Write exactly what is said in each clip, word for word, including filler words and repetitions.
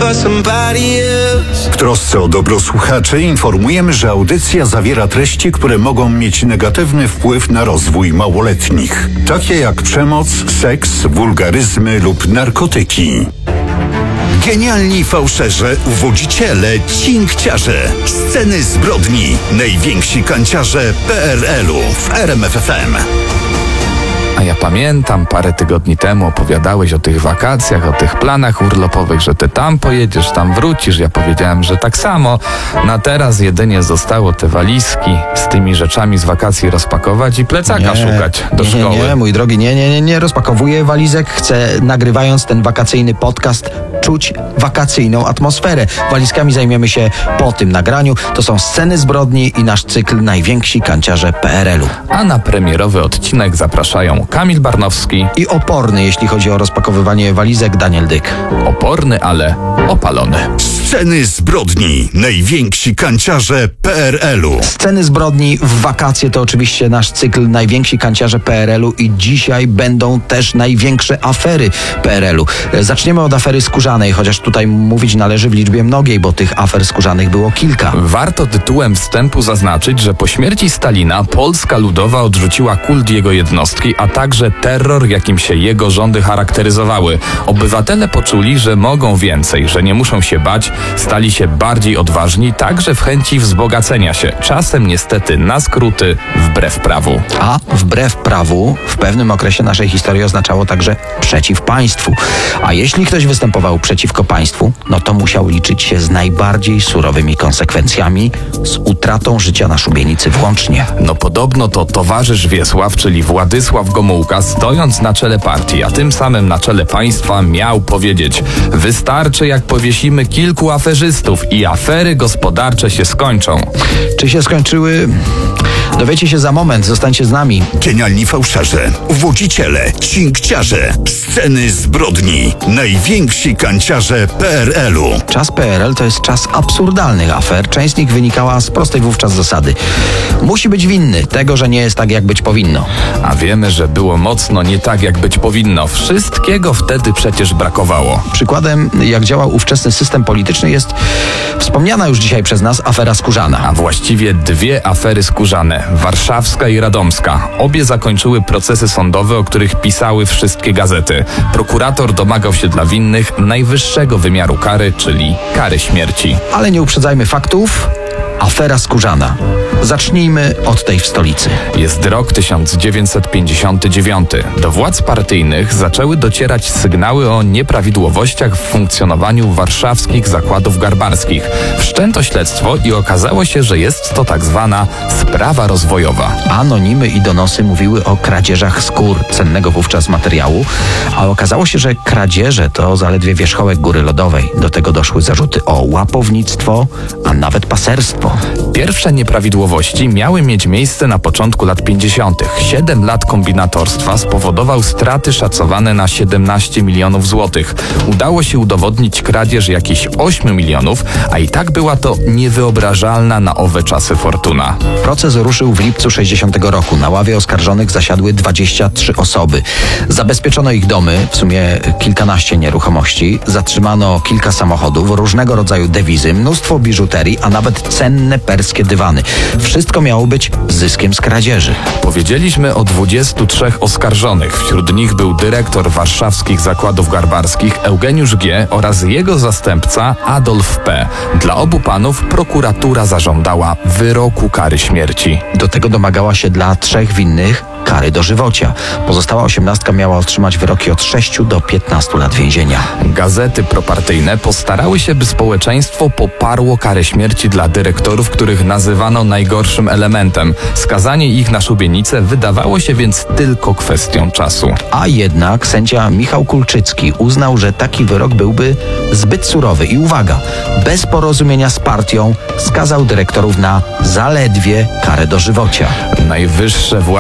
W trosce o dobro słuchaczy informujemy, że audycja zawiera treści, które mogą mieć negatywny wpływ na rozwój małoletnich, takie jak przemoc, seks, wulgaryzmy lub narkotyki. Genialni fałszerze, uwodziciele, cinkciarze, sceny zbrodni, najwięksi kanciarze P R L u w R M F F M. A ja pamiętam, parę tygodni temu opowiadałeś o tych wakacjach, o tych planach urlopowych, że ty tam pojedziesz, tam wrócisz. Ja powiedziałem, że tak samo. Na teraz jedynie zostało te walizki z tymi rzeczami z wakacji rozpakować i plecaka nie, szukać do nie, szkoły. Nie, nie, mój drogi, nie, nie, nie, nie rozpakowuję walizek. Chcę, nagrywając ten wakacyjny podcast, czuć wakacyjną atmosferę. Walizkami zajmiemy się po tym nagraniu. To są sceny zbrodni i nasz cykl Najwięksi kanciarze P R L u. A na premierowy odcinek zapraszają Kamil Barnowski I oporny, jeśli chodzi o rozpakowywanie walizek, Daniel Dyk. Oporny, ale opalony. Sceny zbrodni, najwięksi kanciarze P R L u. Sceny zbrodni w wakacje to oczywiście nasz cykl Najwięksi kanciarze P R L u i dzisiaj będą też największe afery P R L u. Zaczniemy od afery skórzanej, chociaż tutaj mówić należy w liczbie mnogiej, bo tych afer skórzanych było kilka. Warto tytułem wstępu zaznaczyć, że po śmierci Stalina Polska Ludowa odrzuciła kult jego jednostki, a także terror, jakim się jego rządy charakteryzowały. Obywatele poczuli, że mogą więcej, że nie muszą się bać, stali się bardziej odważni, także w chęci wzbogacenia się. Czasem niestety na skróty wbrew prawu. A wbrew prawu w pewnym okresie naszej historii oznaczało także przeciw państwu. A jeśli ktoś występował przeciwko państwu, no to musiał liczyć się z najbardziej surowymi konsekwencjami, z utratą życia na szubienicy włącznie. No podobno to towarzysz Wiesław, czyli Władysław Gomułka, stojąc na czele partii, a tym samym na czele państwa, miał powiedzieć: wystarczy, jak powiesimy kilku aferzystów i afery gospodarcze się skończą. Czy się skończyły? Dowiecie się za moment, zostańcie z nami. Genialni fałszerze, uwodziciele, cinkciarze, sceny zbrodni, najwięksi kanciarze P R L u. Czas P R L to jest czas absurdalnych afer. Część z nich wynikała z prostej wówczas zasady. Musi być winny tego, że nie jest tak, jak być powinno. A wiemy, że było mocno nie tak, jak być powinno. Wszystkiego wtedy przecież brakowało. Przykładem, jak działał ówczesny system polityczny, jest wspomniana już dzisiaj przez nas afera skórzana. A właściwie dwie afery skórzane, warszawska i radomska. Obie zakończyły procesy sądowe, o których pisały wszystkie gazety. Prokurator domagał się dla winnych najwyższego wymiaru kary, czyli kary śmierci. Ale nie uprzedzajmy faktów. Afera skórzana. Zacznijmy od tej w stolicy. Jest rok tysiąc dziewięćset pięćdziesiąty dziewiąty. Do władz partyjnych zaczęły docierać sygnały o nieprawidłowościach w funkcjonowaniu warszawskich zakładów garbarskich. Wszczęto śledztwo i okazało się, że jest to tak zwana sprawa rozwojowa. Anonimy i donosy mówiły o kradzieżach skór, cennego wówczas materiału, a okazało się, że kradzieże to zaledwie wierzchołek góry lodowej. Do tego doszły zarzuty o łapownictwo, a nawet paserstwo. Pierwsze nieprawidłowości miały mieć miejsce na początku lat pięćdziesiątych. Siedem lat kombinatorstwa spowodował straty szacowane na siedemnaście milionów złotych. Udało się udowodnić kradzież jakichś ośmiu milionów, a i tak była to niewyobrażalna na owe czasy fortuna. Proces ruszył w lipcu sześćdziesiątego roku. Na ławie oskarżonych zasiadły dwadzieścia trzy osoby. Zabezpieczono ich domy, w sumie kilkanaście nieruchomości. Zatrzymano kilka samochodów, różnego rodzaju dewizy, mnóstwo biżuterii, a nawet cenne perskie dywany. Wszystko miało być zyskiem z kradzieży. Powiedzieliśmy o dwudziestu trzech oskarżonych. Wśród nich był dyrektor warszawskich zakładów garbarskich Eugeniusz G. oraz jego zastępca Adolf P. Dla obu panów prokuratura zażądała wyroku kary śmierci. Do tego domagała się dla trzech winnych kary dożywocia. Pozostała osiemnastka miała otrzymać wyroki od sześciu do piętnastu lat więzienia. Gazety propartyjne postarały się, by społeczeństwo poparło karę śmierci dla dyrektorów, których nazywano najgorszym elementem. Skazanie ich na szubienicę wydawało się więc tylko kwestią czasu. A jednak sędzia Michał Kulczycki uznał, że taki wyrok byłby zbyt surowy i uwaga, bez porozumienia z partią skazał dyrektorów na zaledwie karę dożywocia. Najwyższe władze państwowe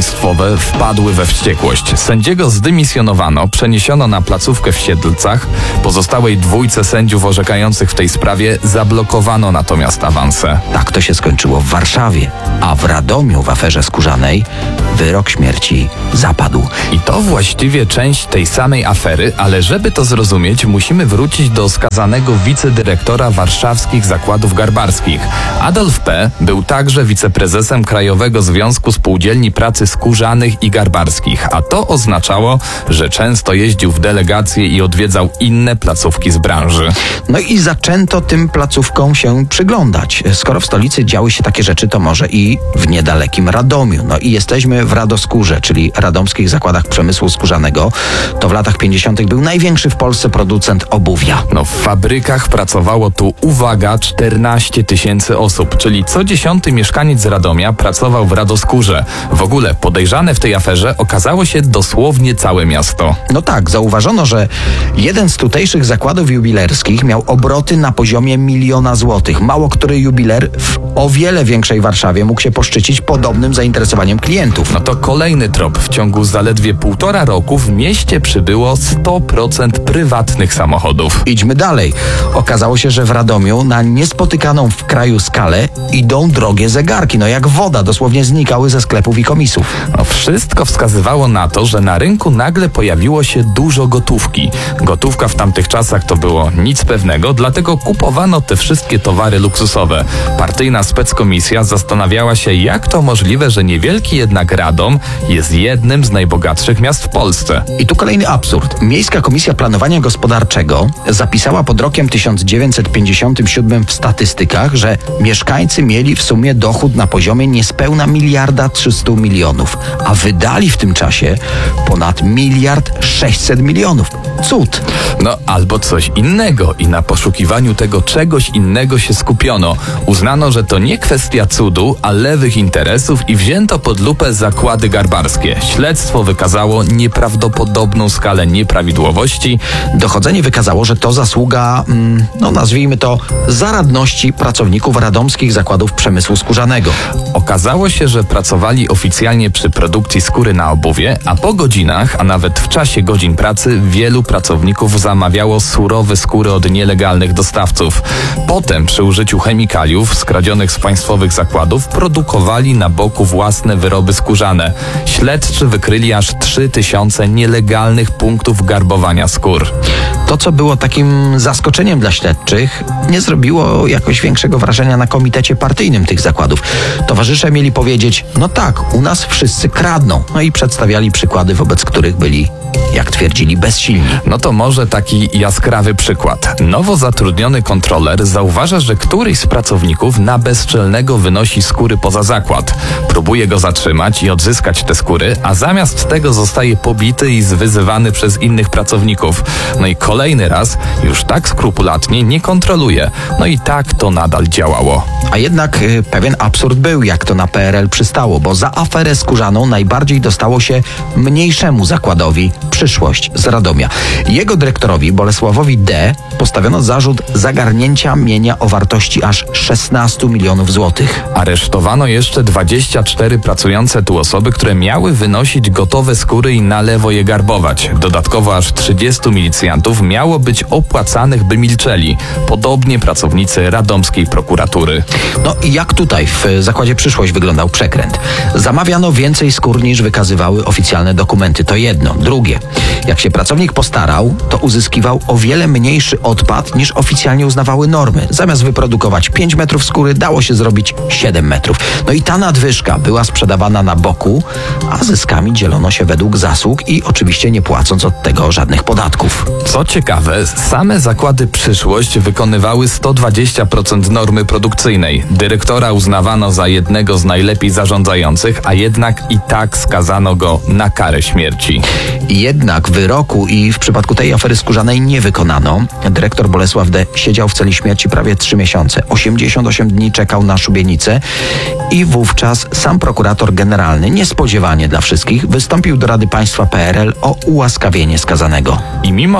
państwowe wpadły we wściekłość. Sędziego zdymisjonowano, przeniesiono na placówkę w Siedlcach. Pozostałej dwójce sędziów orzekających w tej sprawie zablokowano natomiast awanse. Tak to się skończyło w Warszawie, a w Radomiu w aferze skórzanej wyrok śmierci zapadł. I to właściwie część tej samej afery, ale żeby to zrozumieć, musimy wrócić do skazanego wicedyrektora warszawskich zakładów garbarskich. Adolf P. był także wiceprezesem Krajowego Związku Spółdzielni Pracy Skórzanych i Garbarskich, a to oznaczało, że często jeździł w delegacje i odwiedzał inne placówki z branży. No i zaczęto tym placówkom się przyglądać. Skoro w stolicy działy się takie rzeczy, to może i w niedalekim Radomiu. No i jesteśmy w Radoskórze, czyli Radomskich Zakładach Przemysłu Skórzanego. To w latach pięćdziesiątych był największy w Polsce producent obuwia. No w fabrykach pracowało tu, uwaga, czternaście tysięcy osób, czyli co dziesiąty mieszkaniec z Radomia pracował w Radoskórze. W ogóle podejrzane w tej aferze okazało się dosłownie całe miasto. No tak, zauważono, że jeden z tutejszych zakładów jubilerskich miał obroty na poziomie miliona złotych. Mało który jubiler w o wiele większej Warszawie mógł się poszczycić podobnym zainteresowaniem klientów. No to kolejny trop. W ciągu zaledwie półtora roku w mieście przybyło sto procent prywatnych samochodów. Idźmy dalej. Okazało się, że w Radomiu na niespotykaną w kraju skalę idą drogie zegarki. No jak woda, dosłownie znikały ze sklepów i komisów. No wszystko wskazywało na to, że na rynku nagle pojawiło się dużo gotówki. Gotówka w tamtych czasach to było nic pewnego, dlatego kupowano te wszystkie towary luksusowe. Partyjna speckomisja zastanawiała się, jak to możliwe, że niewielki jednak Radom jest jednym z najbogatszych miast w Polsce. I tu kolejny absurd. Miejska Komisja Planowania Gospodarczego zapisała pod rokiem tysiąc dziewięćset pięćdziesiątym siódmym w statystykach, że mieszkańcy mieli w sumie dochód na poziomie niespełna miliarda trzystu milionów, a wydali w tym czasie ponad miliard sześćset milionów. Cud! No albo coś innego i na poszukiwaniu tego czegoś innego się skupiono. Uznano, że to nie kwestia cudu, a lewych interesów i wzięto pod lupę zakłady garbarskie. Śledztwo wykazało nieprawdopodobną skalę nieprawidłowości. Dochodzenie wykazało, że to zasługa, mm, no nazwijmy to, zaradności pracowników radomskich zakładów przemysłu skórzanego. Okazało się, że pracowali oficjalnie przy produkcji skóry na obuwie, a po godzinach, a nawet w czasie godzin pracy wielu pracowników zamawiało surowe skóry od nielegalnych dostawców. Potem przy użyciu chemikaliów skradzionych z państwowych zakładów produkowali na boku własne wyroby skórzane. Śledczy wykryli aż trzy tysiące nielegalnych punktów garbowania skór. To, co było takim zaskoczeniem dla śledczych, nie zrobiło jakoś większego wrażenia na komitecie partyjnym tych zakładów. Towarzysze mieli powiedzieć, no tak, u nas wszyscy kradną. No i przedstawiali przykłady, wobec których byli, jak twierdzili, bezsilni. No to może taki jaskrawy przykład. Nowo zatrudniony kontroler zauważa, że któryś z pracowników na bezczelnego wynosi skóry poza zakład. Próbuje go zatrzymać i odzyskać te skóry, a zamiast tego zostaje pobity i zwyzywany przez innych pracowników. No i kolejny raz już tak skrupulatnie nie kontroluje. No i tak to nadal działało. A jednak y, pewien absurd był, jak to na P R L przystało, bo za aferę skórzaną najbardziej dostało się mniejszemu zakładowi Przyszłość z Radomia. Jego dyrektorowi Bolesławowi D. postawiono zarzut zagarnięcia mienia o wartości aż szesnastu milionów złotych. Aresztowano jeszcze dwadzieścia cztery pracujące tu osoby, które miały wynosić gotowe skóry i na lewo je garbować. Dodatkowo aż trzydziestu milicjantów miało być opłacanych, by milczeli. Podobnie pracownicy radomskiej prokuratury. No i jak tutaj w zakładzie Przyszłość wyglądał przekręt? Zamawiano więcej skór niż wykazywały oficjalne dokumenty. To jedno. Drugie. Jak się pracownik postarał, to uzyskiwał o wiele mniejszy odpad niż oficjalnie uznawały normy. Zamiast wyprodukować pięć metrów skóry, dało się zrobić siedem metrów. No i ta nadwyżka była sprzedawana na boku, a zyskami dzielono się według zasług i oczywiście nie płacąc od tego żadnych podatków. Co ciekawe, same zakłady Przyszłość wykonywały sto dwadzieścia procent normy produkcyjnej. Dyrektora uznawano za jednego z najlepiej zarządzających, a jednak i tak skazano go na karę śmierci. Jednak wyroku i w przypadku tej afery skórzanej nie wykonano. Dyrektor Bolesław D. siedział w celi śmierci prawie trzy miesiące. osiemdziesiąt osiem dni czekał na szubienicę i wówczas sam prokurator generalny, niespodziewanie dla wszystkich, wystąpił do Rady Państwa P R L o ułaskawienie skazanego. I mimo, że proces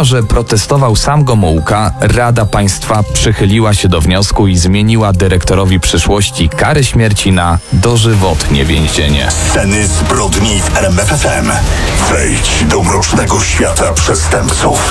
zaprotestował sam Gomułka, Rada Państwa przychyliła się do wniosku i zmieniła dyrektorowi przyszłości karę śmierci na dożywotnie więzienie. Sceny zbrodni w R M F F M. Wejdź do mrocznego świata przestępców.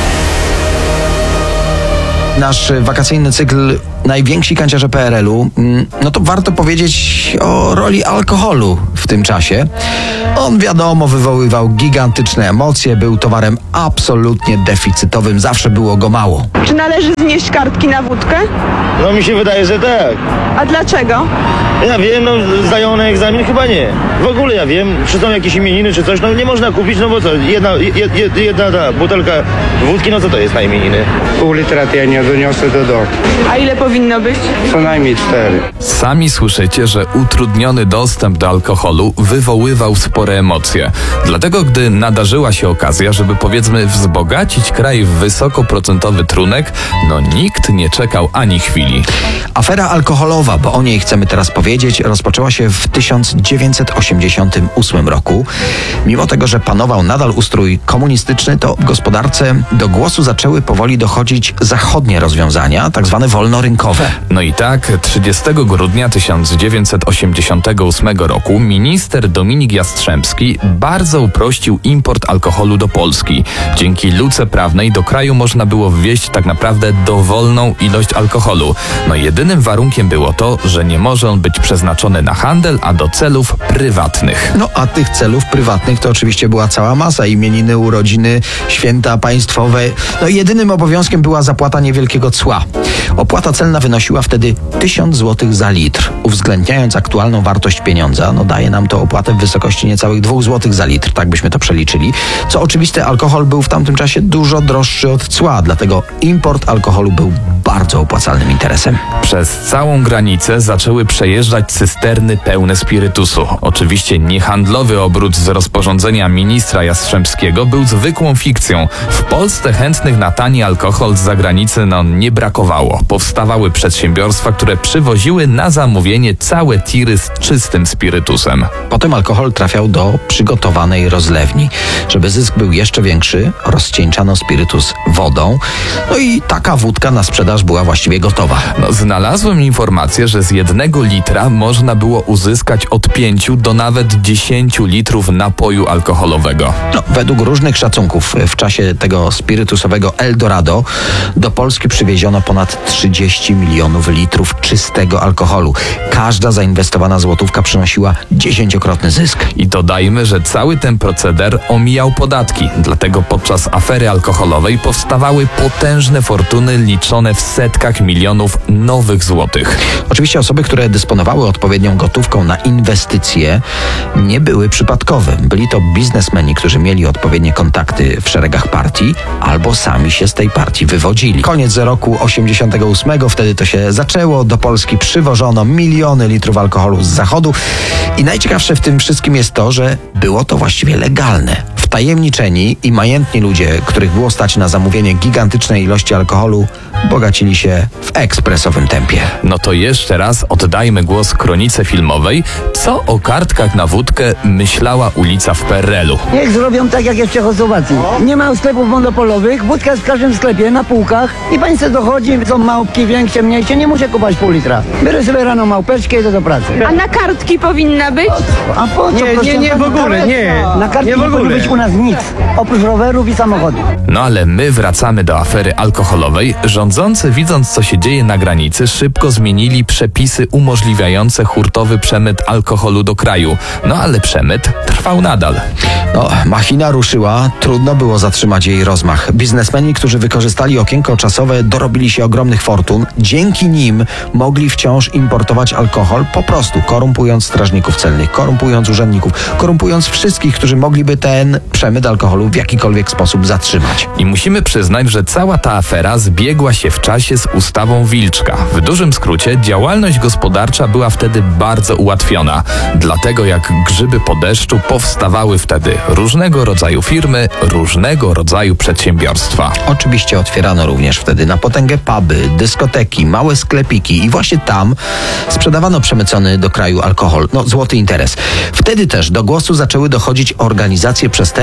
Nasz wakacyjny cykl Najwięksi kanciarze P R L-u, no to warto powiedzieć o roli alkoholu w tym czasie. On wiadomo wywoływał gigantyczne emocje, był towarem absolutnie deficytowym, zawsze było go mało. Czy należy znieść kartki na wódkę? No mi się wydaje, że tak. A dlaczego? Ja wiem, no zdają na egzamin, chyba nie. W ogóle ja wiem, czy są jakieś imieniny, czy coś, no nie można kupić, no bo co, jedna, jed, jed, jedna ta butelka wódki, no co to jest na imieniny? Pół litra to ja nie doniosę do domu. A ile powinno być? Co najmniej cztery. Sami słyszycie, że utrudniony dostęp do alkoholu wywoływał spore emocje. Dlatego, gdy nadarzyła się okazja, żeby powiedzmy wzbogacić kraj w wysokoprocentowy trunek, no nikt nie czekał ani chwili. Afera alkoholowa, bo o niej chcemy teraz powiedzieć, rozpoczęła się w tysiąc dziewięćset osiemdziesiątym ósmym roku. Mimo tego, że panował nadal ustrój komunistyczny, to w gospodarce do głosu zaczęły powoli dochodzić zachodnie rozwiązania, tak zwane wolnorynkowe. No i tak, trzydziestego grudnia tysiąc dziewięćset osiemdziesiątego ósmego roku minister Dominik Jastrzębski bardzo uprościł import alkoholu do Polski. Dzięki luce prawnej do kraju można było wwieźć tak naprawdę dowolną ilość alkoholu. No jedynym warunkiem było to, że nie może on być przeznaczony na handel, a do celów prywatnych. No a tych celów prywatnych to oczywiście była cała masa. Imieniny, urodziny, święta państwowe. No i jedynym obowiązkiem była zapłata niewielkiego cła. Opłata celna wynosiła wtedy tysiąc złotych za litr. Uwzględniając aktualną wartość pieniądza, no daje nam to opłatę w wysokości niecałych dwóch złotych za litr, tak byśmy to przeliczyli. Co oczywiste, alkohol był w tamtym czasie dużo droższy od cła, dlatego import alkoholu był bardzo opłacalnym interesem. Przez całą granicę zaczęły przejeżdżać cysterny pełne spirytusu. Oczywiście niehandlowy obrót z rozporządzenia ministra Jastrzębskiego był zwykłą fikcją. W Polsce chętnych na tani alkohol z zagranicy no nie brakowało. Powstawały przedsiębiorstwa, które przywoziły na zamówienie całe tiry z czystym spirytusem. Potem alkohol trafiał do przygotowanej rozlewni. Żeby zysk był jeszcze większy, rozcieńczano spirytus wodą. No i taka wódka na sprzedaż była właściwie gotowa. No, znalazłem informację, że z jednego litra można było uzyskać od pięciu do nawet dziesięciu litrów napoju alkoholowego. No, według różnych szacunków w czasie tego spirytusowego Eldorado do Polski przywieziono ponad trzydzieści milionów litrów czystego alkoholu. Każda zainwestowana złotówka przynosiła dziesięciokrotny zysk. I dodajmy, że cały ten proceder omijał podatki, dlatego podczas afery alkoholowej powstawały potężne fortuny liczone w setkach milionów nowych złotych. Oczywiście osoby, które dysponowały odpowiednią gotówką na inwestycje, nie były przypadkowe. Byli to biznesmeni, którzy mieli odpowiednie kontakty w szeregach partii albo sami się z tej partii wywodzili. Koniec roku osiemdziesiątego ósmego, wtedy to się zaczęło. Do Polski przywożono miliony litrów alkoholu z zachodu i najciekawsze w tym wszystkim jest to, że było to właściwie legalne. Wtajemniczeni i majętni ludzie, których było stać na zamówienie gigantycznej ilości alkoholu, bogacili się w ekspresowym tempie. No to jeszcze raz oddajmy głos kronice filmowej. Co o kartkach na wódkę myślała ulica w P R L u? Niech zrobią tak, jak jest w Czechosłowacji. Nie ma sklepów monopolowych, wódka jest w każdym sklepie, na półkach i państwo dochodzi, są małpki większe, mniejsze, nie muszę kupować pół litra. Biorę sobie rano małpeczkę i idę do pracy. A na kartki powinna być? A po co? Nie, proszę nie, nie, pana, w ogóle, nie. Na kartki Nie nie, w powinno ogóle. być u nas nic, oprócz rowerów i samochodów. No ale my wracamy do afery alkoholowej. Rządzący, widząc co się dzieje na granicy, szybko zmienili przepisy umożliwiające hurtowy przemyt alkoholu do kraju. No ale przemyt trwał nadal. No, machina ruszyła, trudno było zatrzymać jej rozmach. Biznesmeni, którzy wykorzystali okienko czasowe, dorobili się ogromnych fortun. Dzięki nim mogli wciąż importować alkohol, po prostu korumpując strażników celnych, korumpując urzędników, korumpując wszystkich, którzy mogliby ten przemyt alkoholu w jakikolwiek sposób zatrzymać. I musimy przyznać, że cała ta afera zbiegła się w czasie z ustawą Wilczka. W dużym skrócie działalność gospodarcza była wtedy bardzo ułatwiona. Dlatego jak grzyby po deszczu powstawały wtedy różnego rodzaju firmy, różnego rodzaju przedsiębiorstwa. Oczywiście otwierano również wtedy na potęgę puby, dyskoteki, małe sklepiki i właśnie tam sprzedawano przemycony do kraju alkohol. No, złoty interes. Wtedy też do głosu zaczęły dochodzić organizacje przestępcze,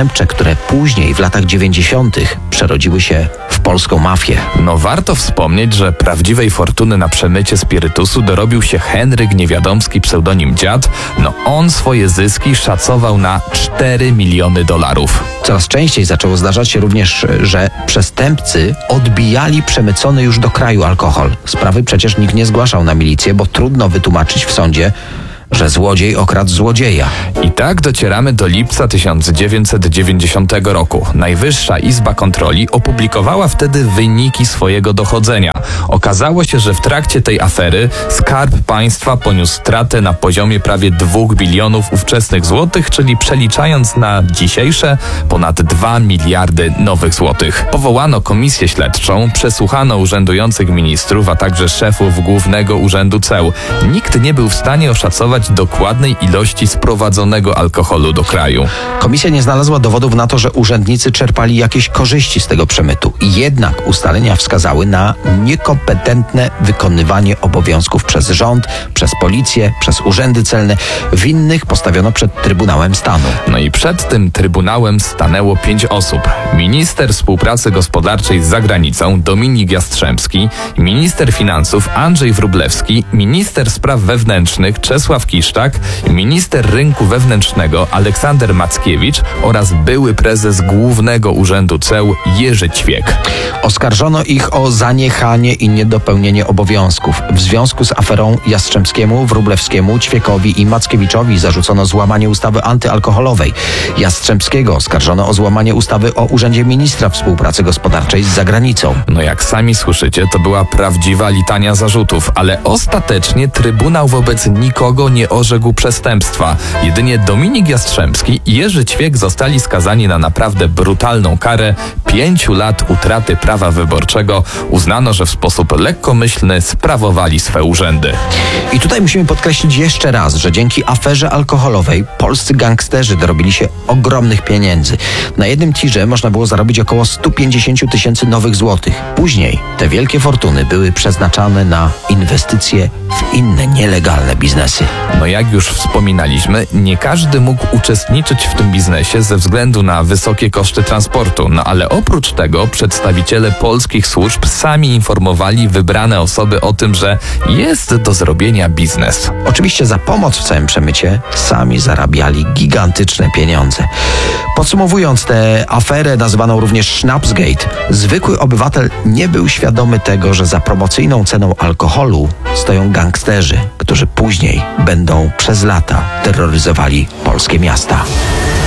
przestępcze, które później w latach dziewięćdziesiątych przerodziły się w polską mafię. No warto wspomnieć, że prawdziwej fortuny na przemycie spirytusu dorobił się Henryk Niewiadomski, pseudonim Dziad. No on swoje zyski szacował na cztery miliony dolarów. Coraz częściej zaczęło zdarzać się również, że przestępcy odbijali przemycony już do kraju alkohol. Sprawy przecież nikt nie zgłaszał na milicję, bo trudno wytłumaczyć w sądzie, że złodziej okradł złodzieja. I tak docieramy do lipca tysiąc dziewięćset dziewięćdziesiątego roku. Najwyższa Izba Kontroli opublikowała wtedy wyniki swojego dochodzenia. Okazało się, że w trakcie tej afery Skarb Państwa poniósł stratę na poziomie prawie dwóch bilionów ówczesnych złotych, czyli przeliczając na dzisiejsze ponad dwa miliardy nowych złotych. Powołano komisję śledczą, przesłuchano urzędujących ministrów, a także szefów Głównego Urzędu Ceł. Nikt nie był w stanie oszacować dokładnej ilości sprowadzonego alkoholu do kraju. Komisja nie znalazła dowodów na to, że urzędnicy czerpali jakieś korzyści z tego przemytu. Jednak ustalenia wskazały na niekompetentne wykonywanie obowiązków przez rząd, przez policję, przez urzędy celne. Winnych postawiono przed Trybunałem Stanu. No i przed tym Trybunałem stanęło pięć osób. Minister Współpracy Gospodarczej z zagranicą Dominik Jastrzębski, minister finansów Andrzej Wróblewski, minister spraw wewnętrznych Czesław Kiszczak, minister rynku wewnętrznego Aleksander Mackiewicz oraz były prezes Głównego Urzędu Ceł Jerzy Ćwiek. Oskarżono ich o zaniechanie i niedopełnienie obowiązków. W związku z aferą Jastrzębskiemu, Wróblewskiemu, Ćwiekowi i Mackiewiczowi zarzucono złamanie ustawy antyalkoholowej. Jastrzębskiego oskarżono o złamanie ustawy o Urzędzie Ministra Współpracy Gospodarczej z zagranicą. No jak sami słyszycie, to była prawdziwa litania zarzutów, ale ostatecznie Trybunał wobec nikogo nie orzekł przestępstwa. Jedynie Dominik Jastrzębski i Jerzy Ćwiek zostali skazani na naprawdę brutalną karę pięciu lat utraty prawa wyborczego. Uznano, że w sposób lekkomyślny sprawowali swe urzędy. I tutaj musimy podkreślić jeszcze raz, że dzięki aferze alkoholowej polscy gangsterzy dorobili się ogromnych pieniędzy. Na jednym tirze można było zarobić około sto pięćdziesiąt tysięcy nowych złotych. Później te wielkie fortuny były przeznaczane na inwestycje w inne nielegalne biznesy. No jak już wspominaliśmy, nie każdy mógł uczestniczyć w tym biznesie ze względu na wysokie koszty transportu. No ale oprócz tego przedstawiciele polskich służb sami informowali wybrane osoby o tym, że jest do zrobienia biznes. Oczywiście za pomoc w całym przemycie sami zarabiali gigantyczne pieniądze. Podsumowując tę aferę nazywaną również Schnapsgate, zwykły obywatel nie był świadomy tego, że za promocyjną ceną alkoholu stoją gangsterzy, którzy później będą przez lata terroryzowali polskie miasta.